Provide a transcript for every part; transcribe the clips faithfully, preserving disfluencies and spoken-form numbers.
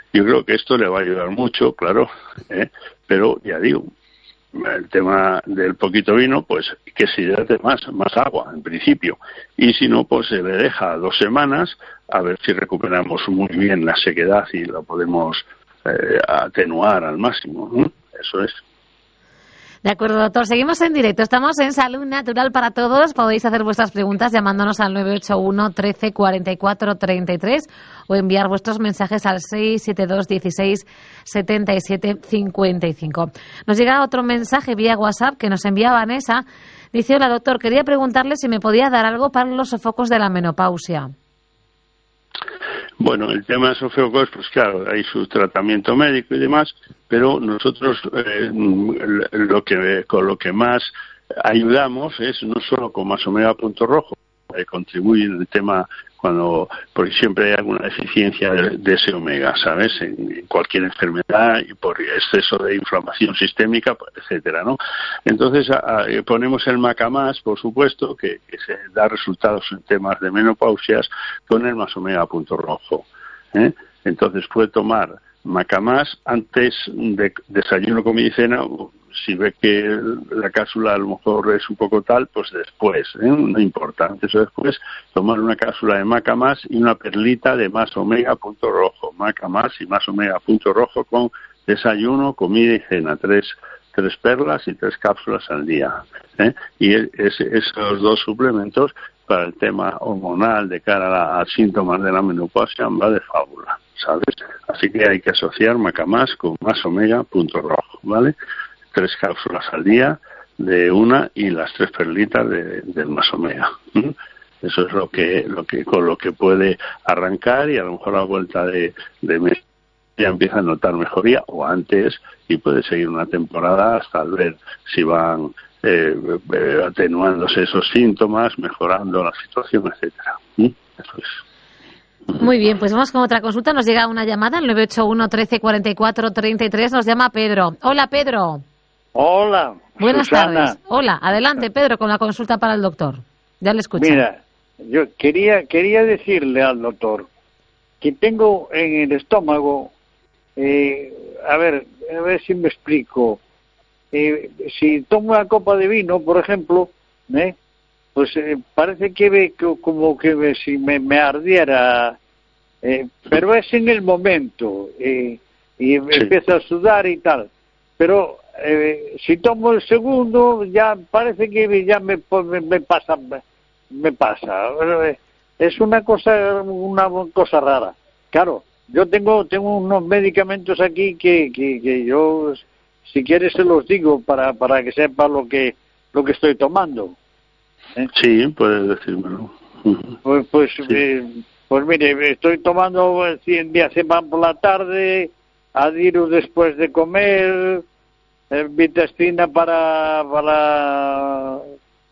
Yo creo que esto le va a ayudar mucho, claro, ¿eh? Pero ya digo, el tema del poquito vino, pues que se hidrate más, más agua en principio, y si no, pues se le deja dos semanas a ver si recuperamos muy bien la sequedad y la podemos eh, atenuar al máximo, ¿no? Eso es. De acuerdo, doctor. Seguimos en directo. Estamos en Salud Natural para Todos. Podéis hacer vuestras preguntas llamándonos al nueve ocho uno, trece, cuarenta y cuatro, treinta y tres o enviar vuestros mensajes al seis siete dos, dieciséis, setenta y siete, cincuenta y cinco. Nos llega otro mensaje vía WhatsApp que nos envía Vanessa. Dice, hola doctor, quería preguntarle si me podía dar algo para los sofocos de la menopausia. Bueno, el tema de sofocos, pues claro, hay su tratamiento médico y demás, pero nosotros eh, lo que con lo que más ayudamos es no solo con más omega punto rojo, que contribuye en el tema cuando, porque siempre hay alguna deficiencia de, de ese omega, ¿sabes? En, en cualquier enfermedad y por exceso de inflamación sistémica, etcétera, ¿no? Entonces a, a, ponemos el Macamás, por supuesto, que, que se da resultados en temas de menopausias con el más omega punto rojo, ¿eh? Entonces puede tomar Macamás antes de desayuno, comida y cena. Si ve que la cápsula a lo mejor es un poco tal, pues después, ¿eh? No importa, antes o después, tomar una cápsula de Macamás y una perlita de más omega punto rojo, Macamás y más omega punto rojo con desayuno, comida y cena, tres, tres perlas y tres cápsulas al día, ¿eh? Y es, esos dos suplementos para el tema hormonal de cara a, a síntomas de la menopausia va de fábula, ¿sabes? Así que hay que asociar Macamás con más omega punto rojo, ¿vale? Tres cápsulas al día de una y las tres perlitas de, del más omega. ¿Mm? Eso es lo que, lo que, con lo que puede arrancar, y a lo mejor a vuelta de, de mes ya empieza a notar mejoría, o antes, y puede seguir una temporada hasta ver si van eh, eh, atenuándose esos síntomas, mejorando la situación, etcétera. ¿Mm? Eso es. Muy bien, pues vamos con otra consulta. Nos llega una llamada al nueve ocho uno, trece, cuarenta y cuatro, treinta y tres. Nos llama Pedro. Hola, Pedro. Hola, buenas Susana. tardes. Hola, adelante, Pedro, con la consulta para el doctor. Ya le escucho. Mira, yo quería quería decirle al doctor que tengo en el estómago, eh, a ver, a ver si me explico. Eh, si tomo una copa de vino, por ejemplo, ¿eh? pues eh, parece que ve que, como que me, si me, me ardiera, eh, pero es en el momento, eh, y sí. Empiezo a sudar y tal, pero eh, si tomo el segundo ya parece que ya me, me, me pasa, me pasa, es una cosa, una cosa rara. Claro, yo tengo tengo unos medicamentos aquí que, que, que yo, si quieres se los digo para para que sepa lo que lo que estoy tomando. ¿Eh? Sí, puedes decírmelo. Pues, pues, sí. eh, pues mire, estoy tomando cien días semana por la tarde, Adiru después de comer, eh, vitacina para para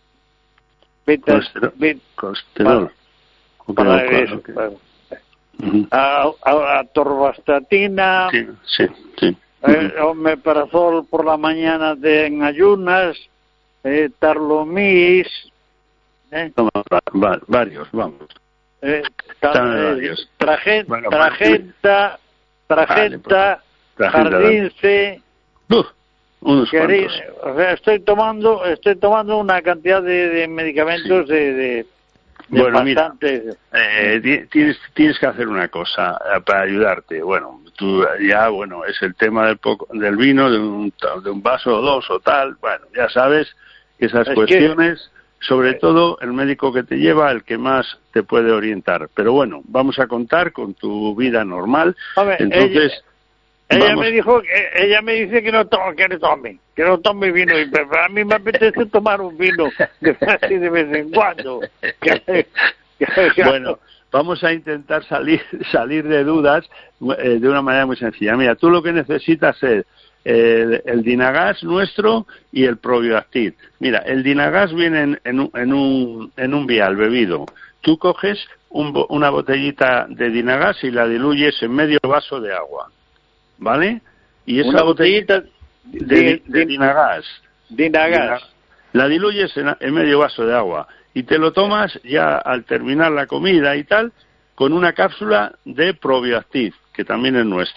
vitas, colesterol, vit, colesterol. para, para okay, eso, okay. para, Uh-huh. a, a, a torvastatina, sí, sí, sí. Eh, omeprazol por la mañana de, en ayunas, eh, tarlomis, eh, Toma, va, va, varios, vamos. eh, ta, eh, traje, bueno, tragenta, tragenta, vale, jardince, Uf, unos querí, cuantos. o sea, estoy tomando, estoy tomando una cantidad de, de medicamentos sí. de, de, de bueno, bastante. Mira, eh, tienes, tienes que hacer una cosa eh, para ayudarte. Bueno, tú ya, bueno, es el tema del, poco, del vino, de un, de un vaso o dos o tal. Bueno, ya sabes que esas es cuestiones, que... sobre todo el médico que te lleva, el que más te puede orientar. Pero bueno, vamos a contar con tu vida normal. Ver, entonces... Ella... Ella me dijo, que, ella me dice que no tome, que no tome, que no tome vino, y a mí me apetece tomar un vino de, así de vez en cuando. Que, que, bueno, vamos a intentar salir salir de dudas eh, de una manera muy sencilla. Mira, tú lo que necesitas es eh, el Dinagas nuestro y el Probioactiv. Mira, el Dinagas viene en, en, un, en, un, en un vial bebido. Tú coges un, una botellita de Dinagas y la diluyes en medio vaso de agua. ¿Vale? Y esa una botellita de, de, de Dinagas, Dinagas, la diluyes en, en medio vaso de agua y te lo tomas ya al terminar la comida y tal, con una cápsula de Probioactiv, que también es nuestra.